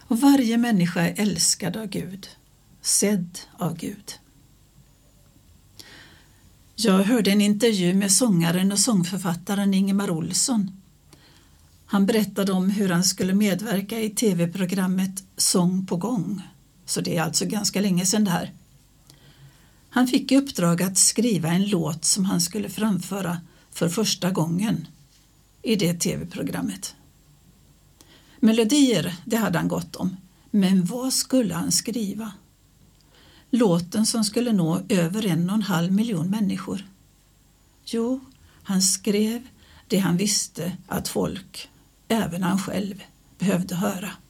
Och varje människa är älskad av Gud, sedd av Gud. Jag hörde en intervju med sångaren och sångförfattaren Ingemar Olsson. Han berättade om hur han skulle medverka i tv-programmet Sång på gång. Så det är alltså ganska länge sedan det här. Han fick i uppdrag att skriva en låt som han skulle framföra för första gången i det tv-programmet. Melodier, det hade han gott om. Men vad skulle han skriva? Låten som skulle nå över 1,5 miljon människor. Jo, han skrev det han visste att folk, även han själv, behövde höra.